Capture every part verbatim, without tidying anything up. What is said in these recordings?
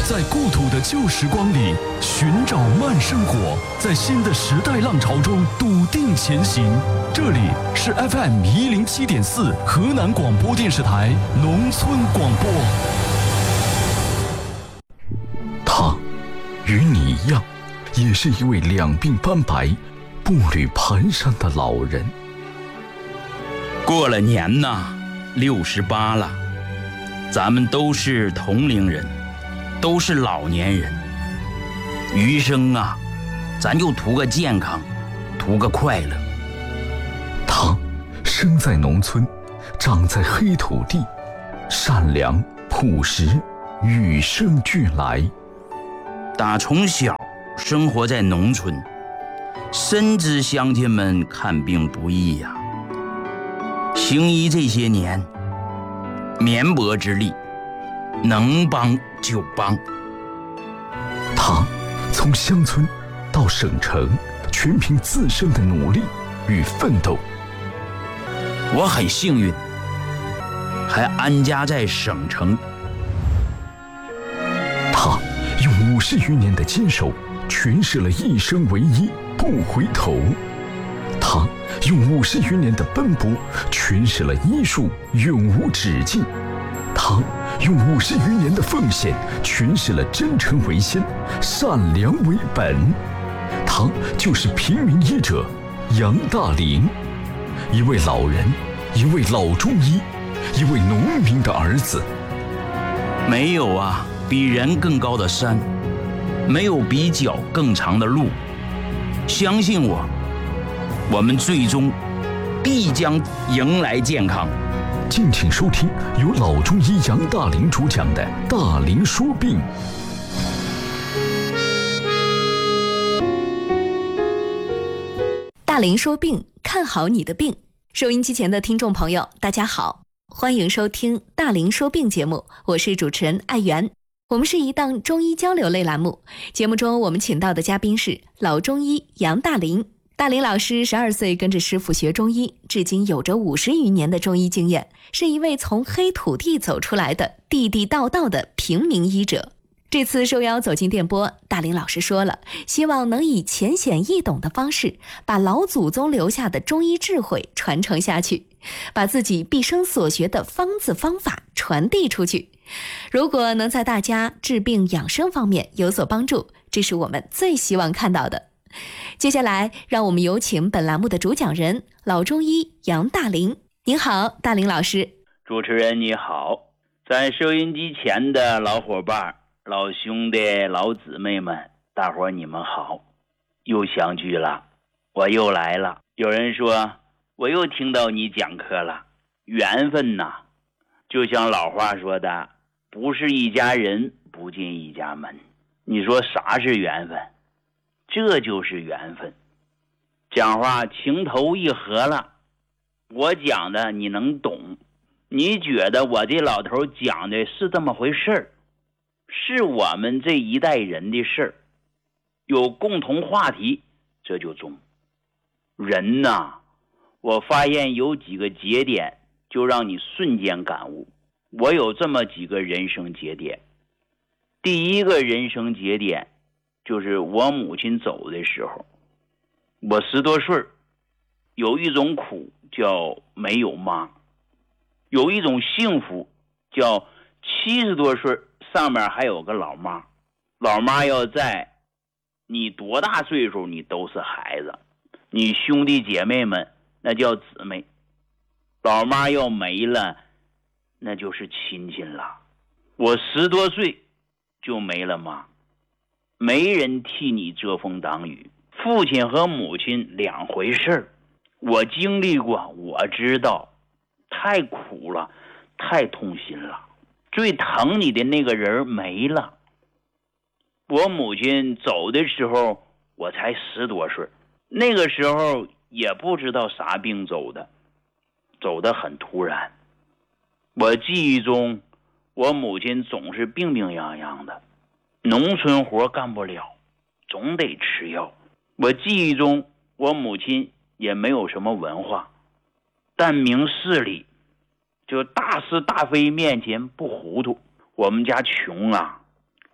在故土的旧时光里寻找慢生活，在新的时代浪潮中笃定前行。这里是 F M 一零七点四河南广播电视台农村广播。他与你一样，也是一位两鬓斑白、步履蹒跚的老人。 过了年呐，六十八了，咱们都是同龄人，都是老年人。余生啊，咱就图个健康，图个快乐。 他生在农村，长在黑土地，善良朴实，与生俱来。 打从小生活在农村，深知乡亲们看病不易呀、啊。行医这些年，绵薄之力，能帮就帮。 他从乡村到省城，全凭自身的努力与奋斗。 我很幸运，还安家在省城。 他用五十余年的坚守，诠释了一生为一，不回头。他用五十余年的奔波，诠释了医术永无止境。他用五十余年的奉献，诠释了真诚为先，善良为本。他就是平民医者杨大林，一位老人，一位老中医，一位农民的儿子。 没有啊比人更高的山，没有比脚更长的路。相信我，我们最终必将迎来健康。 敬请收听由老中医杨大林主讲的《大林说病》。 大林说病，看好你的病。收音机前的听众朋友，大家好，欢迎收听《大林说病》节目，我是主持人艾媛。我们是一档中医交流类栏目，节目中我们请到的嘉宾是老中医杨大林。大林老师十二岁跟着师傅学中医，至今有着五十余年的中医经验，是一位从黑土地走出来的地地道道的平民医者。这次受邀走进电波，大林老师说了，希望能以浅显易懂的方式，把老祖宗留下的中医智慧传承下去，把自己毕生所学的方子方法传递出去。如果能在大家治病养生方面有所帮助，这是我们最希望看到的。接下来让我们有请本栏目的主讲人老中医杨大林。您好，大林老师。 主持人你好，在收音机前的老伙伴、老兄弟、老姊妹们，大伙儿你们好，又相聚了，我又来了。有人说我又听到你讲课了，缘分呐，就像老话说的，不是一家人不进一家门。你说啥是缘分？这就是缘分。讲话情投意合了，我讲的你能懂，你觉得我这老头讲的是这么回事儿，是我们这一代人的事儿，有共同话题，这就中。人呐，我发现有几个节点就让你瞬间感悟。我有这么几个人生节点。第一个人生节点就是我母亲走的时候，我十多岁，有一种苦叫没有妈，有一种幸福叫七十多岁上面还有个老妈。老妈要在，你多大岁数你都是孩子，你兄弟姐妹们那叫姊妹。老妈要没了，那就是亲戚了。我十多岁就没了妈，没人替你遮风挡雨。父亲和母亲两回事儿，我经历过，我知道，太苦了，太痛心了。最疼你的那个人没了。我母亲走的时候我才十多岁，那个时候也不知道啥病走的，走得很突然。我记忆中我母亲总是病病殃殃的，农村活干不了，总得吃药。我记忆中我母亲也没有什么文化，但明事理，就大是大非面前不糊涂。我们家穷啊，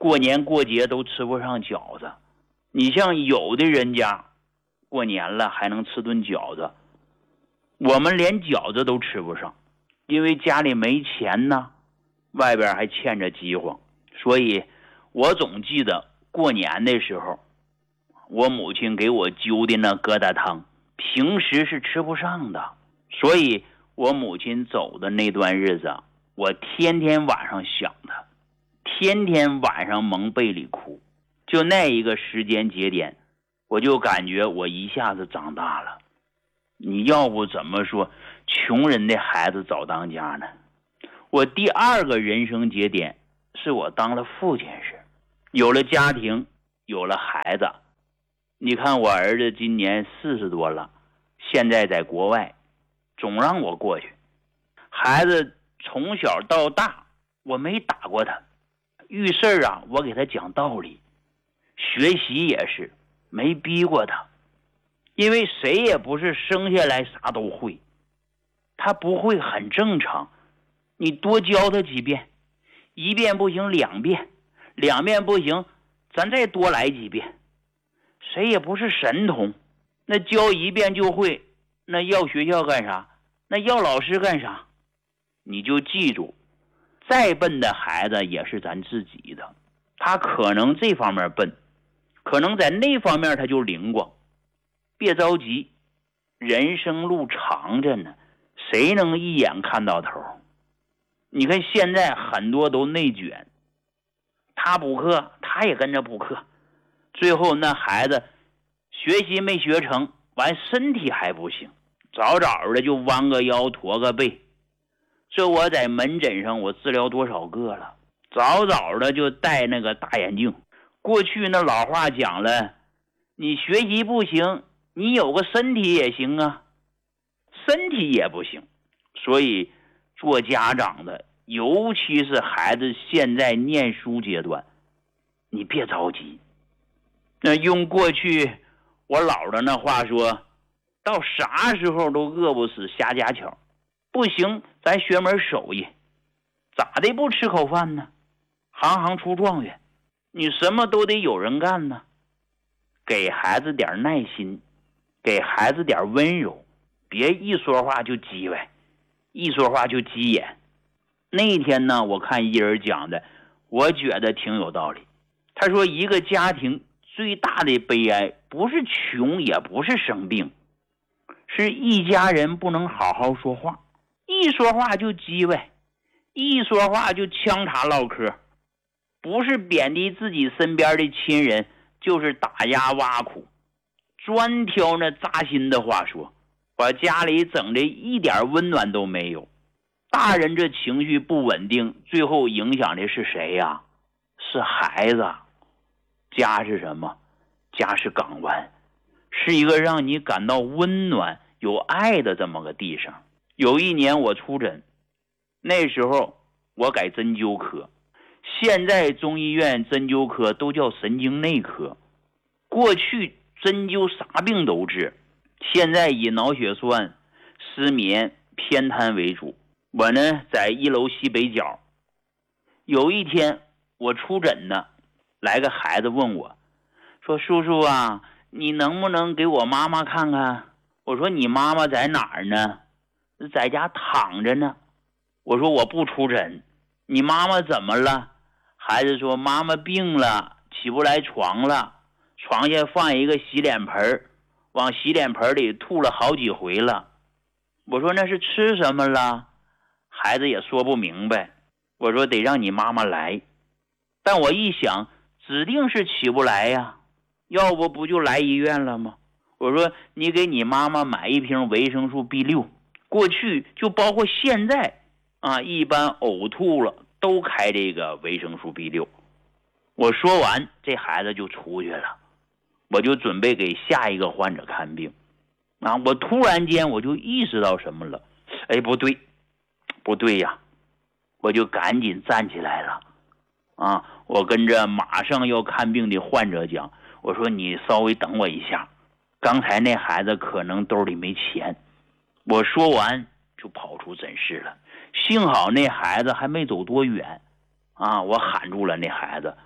过年过节都吃不上饺子。你像有的人家过年了还能吃顿饺子，我们连饺子都吃不上，因为家里没钱呢，外边还欠着饥荒。所以我总记得过年的时候，我母亲给我揪的那疙瘩汤平时是吃不上的，所以我母亲走的那段日子，我天天晚上想她，天天晚上蒙被里哭。就那一个时间节点，我就感觉我一下子长大了。你要不怎么说穷人的孩子早当家呢？我第二个人生节点是我当了父亲时，有了家庭，有了孩子。你看我儿子今年四十多了，现在在国外，总让我过去。孩子从小到大我没打过他，遇事啊我给他讲道理，学习也是没逼过他，因为谁也不是生下来啥都会，他不会很正常，你多教他几遍，一遍不行两遍，两遍不行咱再多来几遍。谁也不是神童，那教一遍就会，那要学校干啥？那要老师干啥？你就记住，再笨的孩子也是咱自己的，他可能这方面笨，可能在那方面他就灵光。别着急，人生路长着呢，谁能一眼看到头？你看现在很多都内卷，他补课他也跟着补课，最后那孩子学习没学成，完身体还不行，早早的就弯个腰驼个背。这我在门诊上我治疗多少个了，早早的就戴那个大眼镜。过去那老话讲了，你学习不行，你有个身体也行啊，身体也不行。所以做家长的，尤其是孩子现在念书阶段，你别着急。那用过去我姥的那话说，到啥时候都饿不死瞎家巧，不行咱学门手艺，咋的不吃口饭呢？行行出状元，你什么都得有人干呢。给孩子点耐心，给孩子点温柔，别一说话就叽歪，一说话就急眼。那天呢，我看一人讲的，我觉得挺有道理。他说一个家庭最大的悲哀不是穷也不是生病，是一家人不能好好说话，一说话就叽歪，一说话就呛茶唠嗑，不是贬低自己身边的亲人，就是打压挖苦，专挑那扎心的话说，把家里整的一点温暖都没有。大人这情绪不稳定，最后影响的是谁呀？是孩子。家是什么？家是港湾，是一个让你感到温暖有爱的这么个地方。有一年我出诊，那时候我改针灸科，现在中医院针灸科都叫神经内科。过去针灸啥病都治，现在以脑血栓、失眠、偏瘫为主。我呢在一楼西北角，有一天我出诊呢，来个孩子问我说，叔叔啊，你能不能给我妈妈看看？我说你妈妈在哪儿呢？在家躺着呢。我说我不出诊，你妈妈怎么了？孩子说妈妈病了，起不来床了，床下放一个洗脸盆，往洗脸盆里吐了好几回了。我说那是吃什么了？孩子也说不明白。我说得让你妈妈来，但我一想指定是起不来呀，要不不就来医院了吗？我说你给你妈妈买一瓶维生素 B 六， 过去就包括现在啊，一般呕吐了都开这个维生素 B 六。 我说完这孩子就出去了，我就准备给下一个患者看病啊，我突然间我就意识到什么了，哎，不对不对呀，我就赶紧站起来了啊！我跟着马上要看病的患者讲，我说你稍微等我一下，刚才那孩子可能兜里没钱。我说完就跑出诊室了，幸好那孩子还没走多远啊！我喊住了那孩子，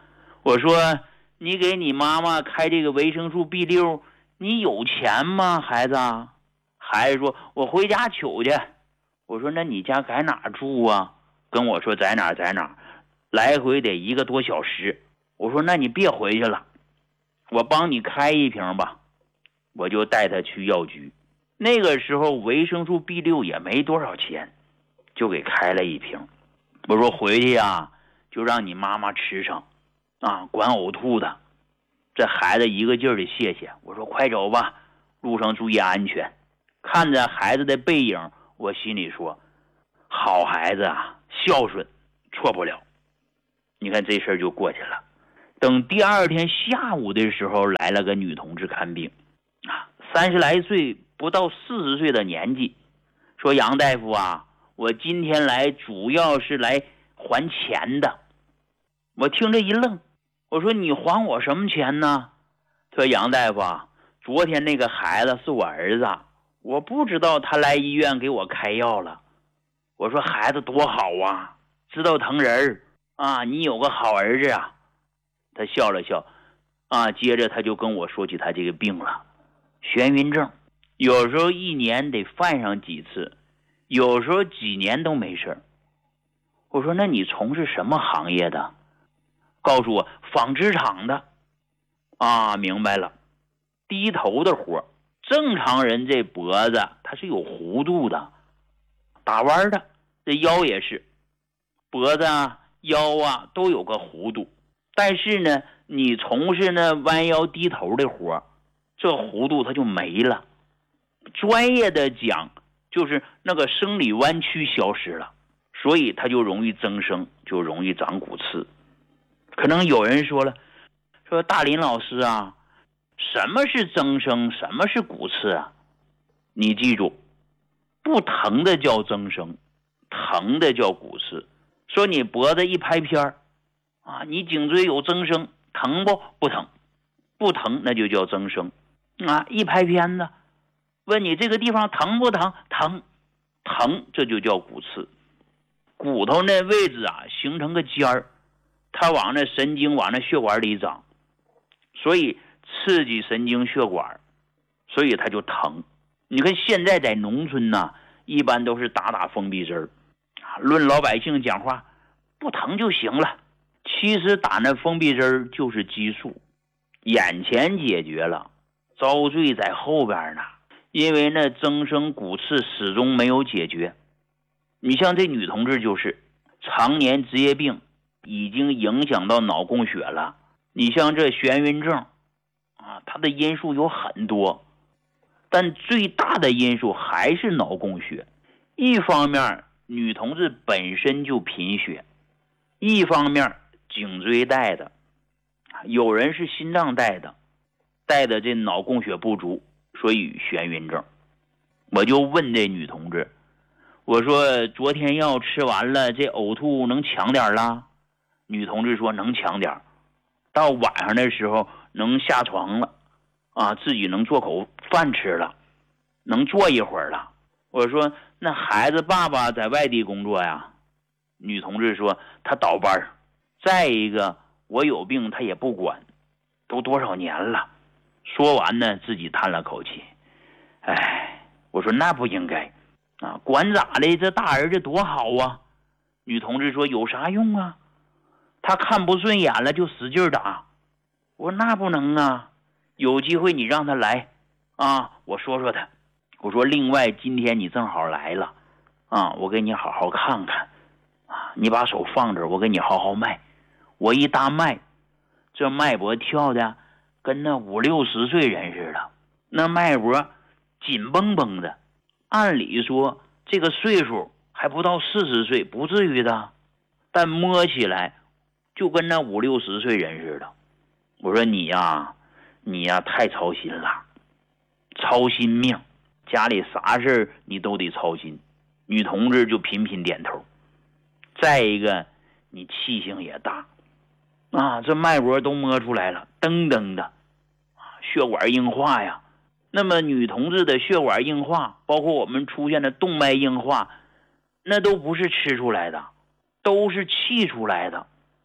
我说你给你妈妈开这个维生素 B 六， 你有钱吗孩子？孩子说我回家取去。我说那你家在哪住啊？跟我说在哪在哪，来回得一个多小时。我说那你别回去了，我帮你开一瓶吧。我就带他去药局，那个时候维生素 B 六 也没多少钱，就给开了一瓶。我说回去啊就让你妈妈吃上啊，管呕吐的。这孩子一个劲儿的谢谢。我说快走吧，路上注意安全。看着孩子的背影，我心里说好孩子啊，孝顺，错不了。你看这事儿就过去了。等第二天下午的时候，来了个女同志看病啊，三十来岁，不到四十岁的年纪，说杨大夫啊，我今天来主要是来还钱的。我听着一愣，我说你还我什么钱呢？他说杨大夫啊，昨天那个孩子是我儿子，我不知道他来医院给我开药了。我说孩子多好啊，知道疼人啊，你有个好儿子啊。他笑了笑啊，接着他就跟我说起他这个病了，眩晕症，有时候一年得犯上几次，有时候几年都没事。我说那你从事什么行业的？告诉我纺织厂的。啊，明白了，低头的活。正常人这脖子它是有弧度的，打弯的，这腰也是，脖子啊腰啊都有个弧度。但是呢你从事那弯腰低头的活，这弧度它就没了。专业的讲就是那个生理弯曲消失了，所以它就容易增生，就容易长骨刺。可能有人说了，说大林老师啊，什么是增生，什么是骨刺啊？你记住，不疼的叫增生，疼的叫骨刺。说你脖子一拍片啊，你颈椎有增生，疼不？不疼，不疼那就叫增生啊。一拍片子，问你这个地方疼不疼？疼，疼这就叫骨刺。骨头那位置啊形成个尖儿，它往那神经往那血管里长，所以刺激神经血管，所以它就疼。你看现在在农村呢，一般都是打打封闭针啊，论老百姓讲话，不疼就行了。其实打那封闭针就是激素，眼前解决了，遭罪在后边呢。因为那增生骨刺始终没有解决。你像这女同志就是常年职业病，已经影响到脑供血了。你像这眩晕症啊，它的因素有很多，但最大的因素还是脑供血。一方面女同志本身就贫血，一方面颈椎带的，有人是心脏带的，带的这脑供血不足，所以眩晕症。我就问这女同志，我说昨天药吃完了，这呕吐能强点啦？女同志说能强点，到晚上的时候能下床了啊，自己能做口饭吃了，能坐一会儿了。我说那孩子爸爸在外地工作呀？女同志说他倒班，再一个我有病他也不管，都多少年了。说完呢自己叹了口气，哎，我说那不应该啊，管咋的，这大儿子多好啊。女同志说有啥用啊，他看不顺眼了就使劲打。我说那不能啊，有机会你让他来啊，我说说他。我说另外今天你正好来了啊，我给你好好看看啊，你把手放这儿，我给你好好脉。我一搭脉，这脉搏跳的跟那五六十岁人似的，那脉搏紧绷绷的。按理说这个岁数还不到四十岁，不至于的，但摸起来就跟那五六十岁人似的。我说你呀，你呀太操心了，操心命，家里啥事你都得操心。女同志就频频点头。再一个，你气性也大啊，这脉搏都摸出来了，噔噔的，血管硬化呀。那么女同志的血管硬化，包括我们出现的动脉硬化，那都不是吃出来的，都是气出来的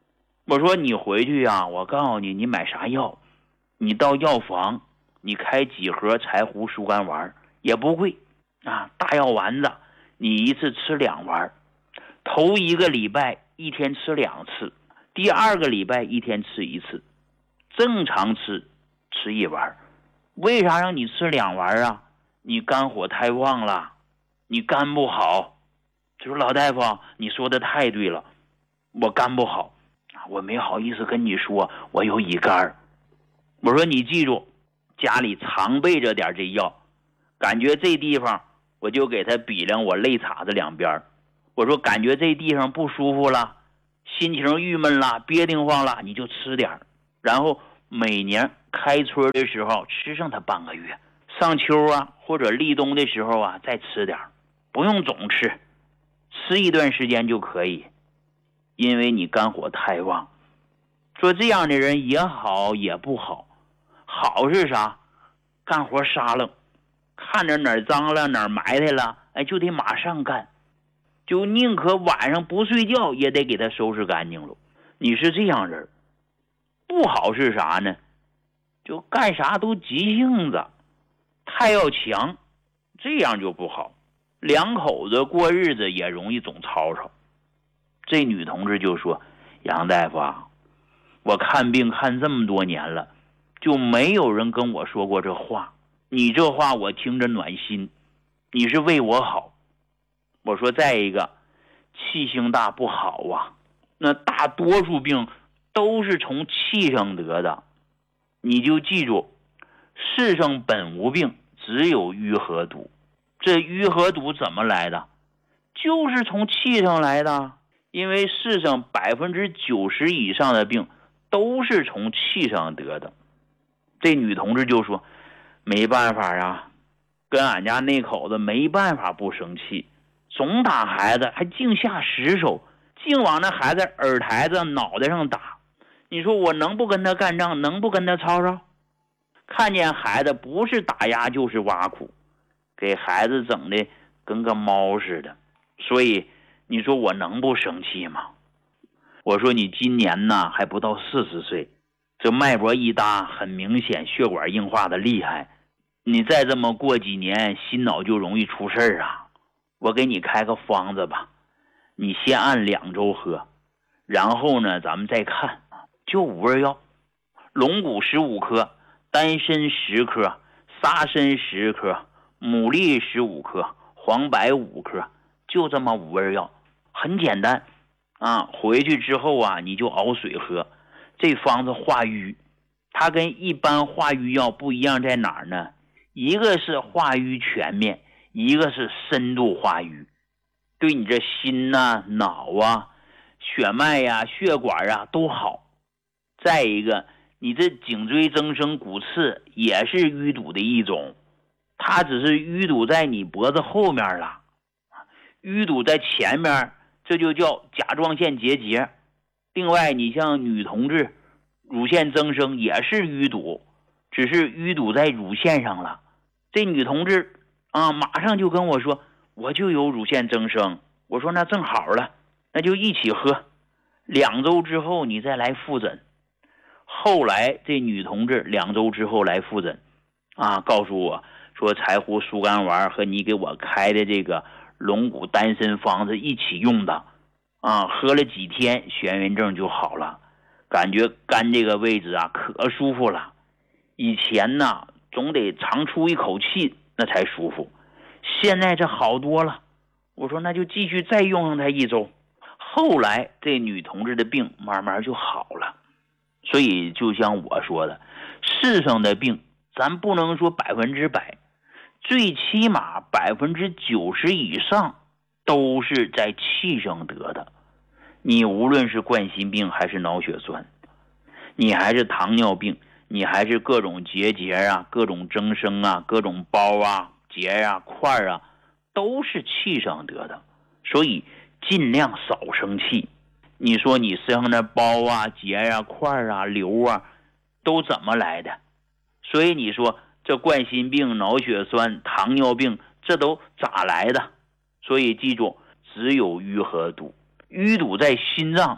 我说你回去呀、啊，我告诉你，你买啥药，你到药房，你开几盒柴胡疏肝丸，也不贵啊，大药丸子，你一次吃两丸，头一个礼拜一天吃两次，第二个礼拜一天吃一次，正常吃吃一丸。为啥让你吃两丸啊？你肝火太旺了，你肝不好。就说老大夫，你说的太对了，我肝不好，我没好意思跟你说我有乙肝。我说你记住，家里常备着点这药，感觉这地方我就给他比量我肋叉子两边。我说感觉这地方不舒服了，心情郁闷了，憋得慌了，你就吃点，然后每年开春的时候吃上它半个月，上秋啊或者立冬的时候啊再吃点，不用总吃，吃一段时间就可以。因为你肝火太旺。说这样的人也好也不好。好是啥？干活沙楞，看着哪儿脏了哪儿埋汰了，哎，就得马上干，就宁可晚上不睡觉也得给他收拾干净了。你是这样人。不好是啥呢？就干啥都急性子，太要强，这样就不好。两口子过日子也容易总吵吵。这女同志就说，杨大夫啊，我看病看这么多年了，就没有人跟我说过这话，你这话我听着暖心，你是为我好。我说再一个，气性大不好啊，那大多数病都是从气上得的。你就记住，世上本无病，只有瘀和毒。这瘀和毒怎么来的？就是从气上来的。因为世上百分之九十以上的病都是从气上得的。这女同志就说，没办法啊，跟俺家那口子没办法不生气，总打孩子，还净下死手，净往那孩子耳台子脑袋上打。你说我能不跟他干仗，能不跟他吵吵？看见孩子不是打压就是挖苦，给孩子整的跟个猫似的。所以你说我能不生气吗？我说你今年呢还不到四十岁，这脉搏一搭，很明显血管硬化的厉害，你再这么过几年，心脑就容易出事儿啊。我给你开个方子吧，你先按两周喝，然后呢咱们再看。就五味药，龙骨十五克，丹参十克，沙参十克，牡蛎十五克，黄柏五克，就这么五味药，很简单啊。回去之后啊，你就熬水喝。这方子化瘀，它跟一般化瘀药不一样在哪儿呢？一个是化瘀全面，一个是深度化瘀，对你这心呐、啊、脑啊、血脉呀、啊、血管啊都好。再一个，你这颈椎增生骨刺也是淤堵的一种，它只是淤堵在你脖子后面了，淤堵在前面，这就叫甲状腺结节。另外，你像女同志乳腺增生也是淤堵，只是淤堵在乳腺上了。这女同志啊，马上就跟我说，我就有乳腺增生。我说那正好了，那就一起喝，两周之后你再来复诊。后来这女同志两周之后来复诊啊，告诉我说柴胡疏肝丸和你给我开的这个龙骨丹参方子一起用的啊，喝了几天眩晕症就好了，感觉肝这个位置啊可舒服了。以前呢总得长出一口气那才舒服，现在这好多了。我说那就继续再用上它一周。后来这女同志的病慢慢就好了。所以就像我说的，世上的病咱不能说百分之百，最起码百分之九十以上都是在气上得的。你无论是冠心病还是脑血栓，你还是糖尿病，你还是各种结节啊、各种增生啊、各种包啊、结啊、块啊，都是气上得的。所以尽量少生气。你说你身上的包啊、结啊、块啊、瘤啊都怎么来的？所以你说这冠心病、脑血栓、糖尿病这都咋来的？所以记住，只有瘀和堵。淤堵在心脏，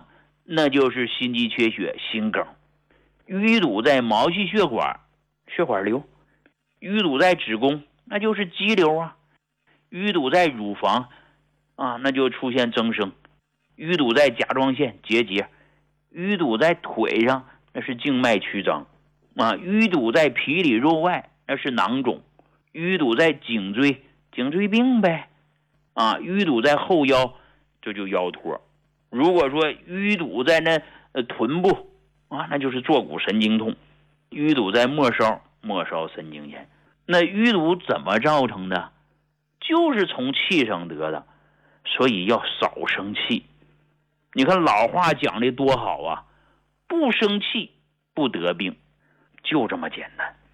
那就是心肌缺血心梗。淤堵在毛细血管，血管瘤；淤堵在子宫，那就是肌瘤啊；淤堵在乳房啊，那就出现增生；淤堵在甲状腺结节；淤堵在腿上，那是静脉曲张啊；淤堵在皮里肉外，那是囊肿；淤堵在颈椎，颈椎病呗啊；淤堵在后腰，这就腰托。如果说淤堵在那呃臀部啊，那就是坐骨神经痛；淤堵在末梢，末梢神经炎。那淤堵怎么造成的？就是从气上得的，所以要少生气。你看老话讲的多好啊，不生气不得病，就这么简单。